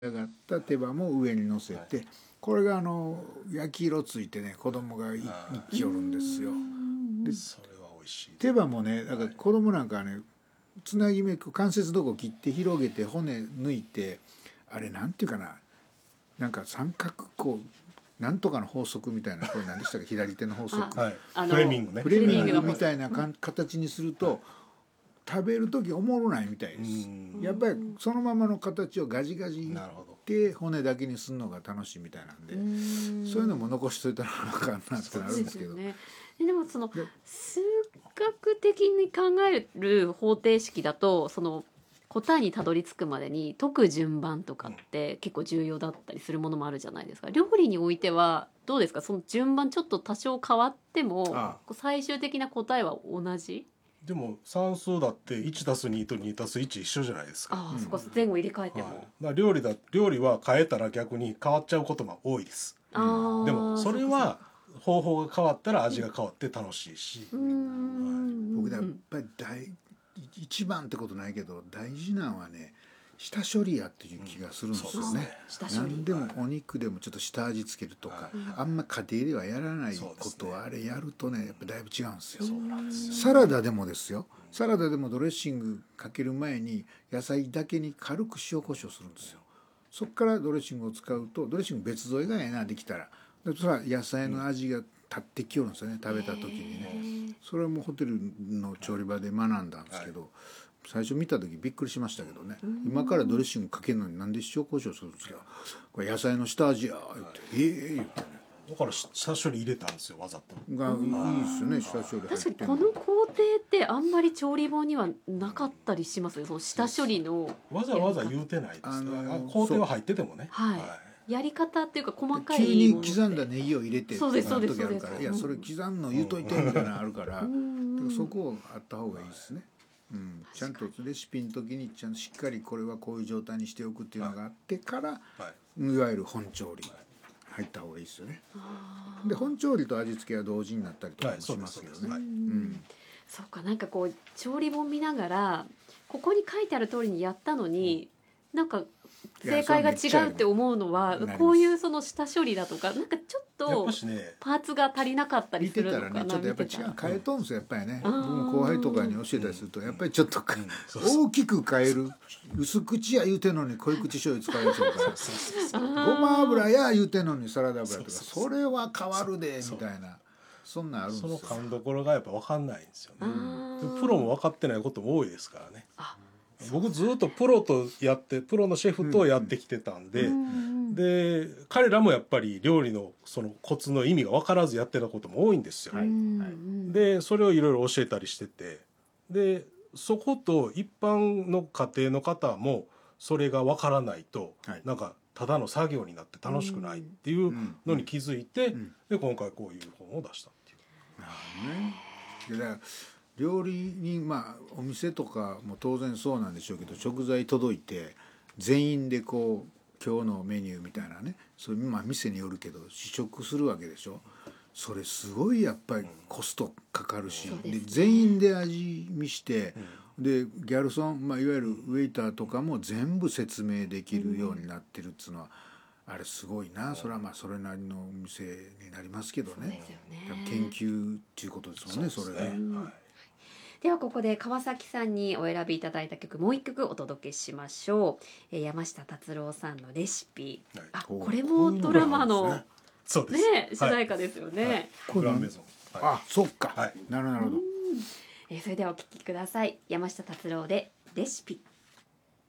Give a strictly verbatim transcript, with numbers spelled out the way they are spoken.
上がった手羽も上に乗せて、はい、これがあの焼き色ついてね子供が一気よるんですよ。でそれは美味しい。 手羽もねだから子供なんかはねつなぎ目関節どこ切って広げて骨抜いてあれなんていうかななんか三角こうなんとかの法則みたいなこれ何でしたっけ左手の法則はい、フレミングねフレミングみたいなか形にすると、はい、食べる時おもろないみたいです。やっぱりそのままの形をガジガジいって骨だけにするのが楽しいみたいなんで、うんそういうのも残しといたらなかんなってなるんですけど。 で, ね、でもその数学的に考える方程式だとその答えにたどり着くまでに解く順番とかって結構重要だったりするものもあるじゃないですか。料理においてはどうですか？その順番ちょっと多少変わってもああ最終的な答えは同じ？ でも算数だって いちたすに と にたすいち 一緒じゃないですか。 ああ、うん、そこ前後入れ替えても、 はい、だから料理だ料理は変えたら逆に変わっちゃうことが多いです。 あーでもそれは方法が変わったら味が変わって楽しいし、 うん、 はい、僕やっぱり大一番ってことないけど大事なのはね下処理やっていう気がするんですよね。 うん、 何でもお肉でもちょっと下味つけるとか、はい、あんま家庭ではやらないことはあれやるとねやっぱだいぶ違うんですよ。 そうなんですよ。 サラダでもですよ。サラダでもドレッシングかける前に野菜だけに軽く塩コショウするんですよ。そこからドレッシングを使うとドレッシング別添えがええなできたらそれは野菜の味が立ってきよるんですよね食べた時にね。それもホテルの調理場で学んだんですけど、はい最初見た時びっくりしましたけどね、今からドレッシングかけるのになんで塩コショウするんですかこれ野菜の下味や言って、はい、ええ言ってねだから下処理入れたんですよわざとがいいですよね下処理確かにこの工程ってあんまり調理本にはなかったりしますよその下処理のわざわざ言うてないです、あのー、工程は入っててもねはい、はいやり方っていうか細かい急に刻んだネギを入れてってそうですそうです時あるからいやそれ刻んの言うといてみたいなのあるからそこあった方がいいですね。うん、ちゃんとレシピの時にちゃんとしっかりこれはこういう状態にしておくっていうのがあってから、はいはい、いわゆる本調理入った方がいいですよね。で本調理と味付けは同時になったりとかもしますけどね。 そうかなんかこう調理本見ながらここに書いてある通りにやったのに、うん、なんか正解が違うって思うのはこういうその下処理だとかなんかちょっとパーツが足りなかったりするのかな。 見てたらねちょっとやっぱり違う変えとんすよやっぱりね。僕も後輩とかに教えたりするとやっぱりちょっと大きく変える薄口や言うてんのに濃い口醤油使えるとかごま油や言うてんのにサラダ油とかそれは変わるでみたいなそんなんあるんですよ。 その勘どころがやっぱ分かんないんですよね。プロも分かってないことも多いですからね。僕ずっとプロとやってプロのシェフとやってきてたんで、うん、で彼らもやっぱり料理のそのコツの意味が分からずやってたことも多いんですよ、はい、でそれをいろいろ教えたりしててでそこと一般の家庭の方もそれが分からないと、はい、なんかただの作業になって楽しくないっていうのに気づいて、うんうん、で今回こういう本を出したっていう。 なるほどね。でだから料理にまあお店とかも当然そうなんでしょうけど食材届いて全員でこう今日のメニューみたいなねそういうまあ店によるけど試食するわけでしょ。それすごいやっぱりコストかかるし、うん、で全員で味見して、うん、でギャルソン、まあ、いわゆるウェイターとかも全部説明できるようになってるっつうのは、うん、あれすごいな。それはまあそれなりのお店になりますけどね。ね研究っていうことですもんねそれが。 ではここで川崎さんにお選びいただいた曲もう一曲お届けしましょう、えー、山下達郎さんのレシピ、はい、あこれもドラマのね主題歌ですよね、はいはい、 グランメゾン、はい、あそっか、はい、なるほど、 えー、それではお聴きください。山下達郎でレシピ。